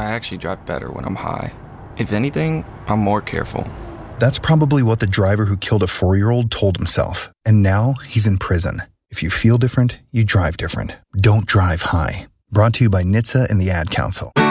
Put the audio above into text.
I actually drive better when I'm high. If anything, I'm more careful. That's probably what the driver who killed a 4-year-old told himself. And now he's in prison. If you feel different, you drive different. Don't drive high. Brought to you by NHTSA and the Ad Council.